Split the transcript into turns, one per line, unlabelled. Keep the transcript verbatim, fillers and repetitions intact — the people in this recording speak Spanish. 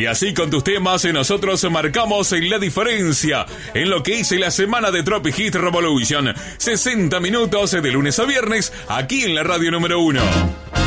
Y así con tus temas nosotros marcamos la diferencia en lo que hice la semana de Tropic Hit Revolution. sesenta minutos de lunes a viernes aquí en la radio número uno.